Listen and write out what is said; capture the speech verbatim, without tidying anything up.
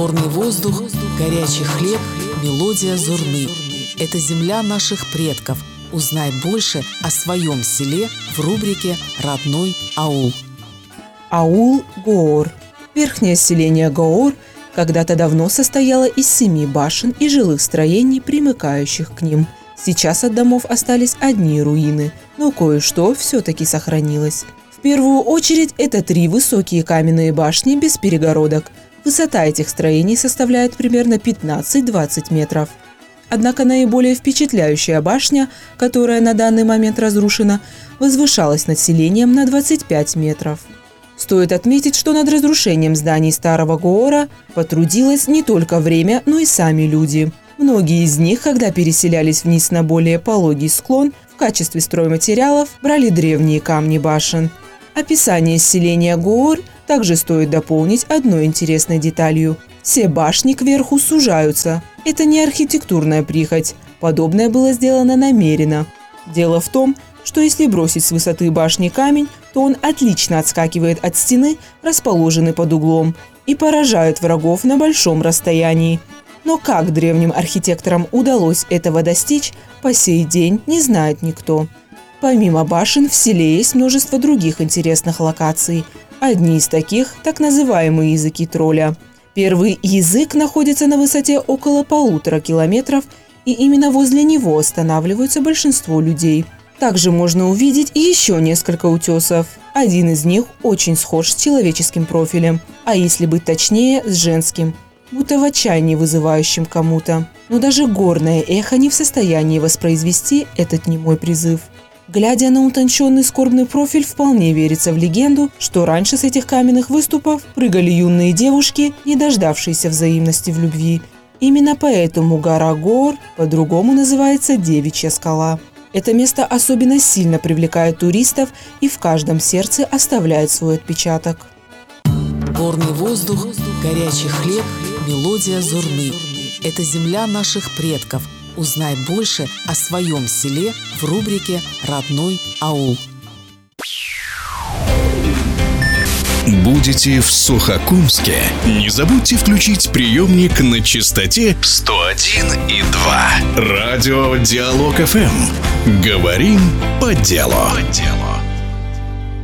Горный воздух, горячий хлеб, мелодия Зурны. Это земля наших предков. Узнай больше о своем селе в рубрике «Родной аул». Аул Гоор. Верхнее селение Гоор когда-то давно состояло из семи башен и жилых строений, примыкающих к ним. Сейчас от домов остались одни руины, но кое-что все-таки сохранилось. В первую очередь это три высокие каменные башни без перегородок. Высота этих строений составляет примерно пятнадцать-двадцать метров. Однако наиболее впечатляющая башня, которая на данный момент разрушена, возвышалась над селением на двадцать пять метров. Стоит отметить, что над разрушением зданий старого Гоора потрудилось не только время, но и сами люди. Многие из них, когда переселялись вниз на более пологий склон, в качестве стройматериалов брали древние камни башен. Описание селения Гоор также стоит дополнить одной интересной деталью. Все башни кверху сужаются. Это не архитектурная прихоть. Подобное было сделано намеренно. Дело в том, что если бросить с высоты башни камень, то он отлично отскакивает от стены, расположенной под углом, и поражает врагов на большом расстоянии. Но как древним архитекторам удалось этого достичь, по сей день не знает никто. Помимо башен в селе есть множество других интересных локаций. Одни из таких – так называемые языки тролля. Первый язык находится на высоте около полутора километров, и именно возле него останавливаются большинство людей. Также можно увидеть еще несколько утесов. Один из них очень схож с человеческим профилем, а если быть точнее, с женским, будто в отчаянии вызывающим кому-то. Но даже горное эхо не в состоянии воспроизвести этот немой призыв. Глядя на утонченный скорбный профиль, вполне верится в легенду, что раньше с этих каменных выступов прыгали юные девушки, не дождавшиеся взаимности в любви. Именно поэтому гора Гоор по-другому называется Девичья скала. Это место особенно сильно привлекает туристов и в каждом сердце оставляет свой отпечаток. Горный воздух, горячий хлеб, мелодия Зурны. Это земля наших предков. Узнай больше о своем селе в рубрике «Родной аул». Будете в Сухокумске? Не забудьте включить приемник на частоте сто один и два. Радио Диалог эф эм. Говорим по делу. По делу.